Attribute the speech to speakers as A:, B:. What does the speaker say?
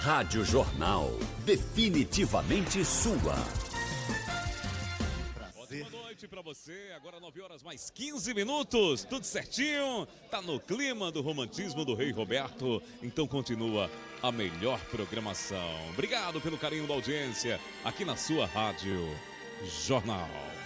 A: Rádio Jornal, definitivamente sua.
B: Ótima noite pra você, agora 9h mais 15, tudo certinho, tá no clima do romantismo do Rei Roberto, então continua a melhor programação. Obrigado pelo carinho da audiência aqui na sua Rádio Jornal.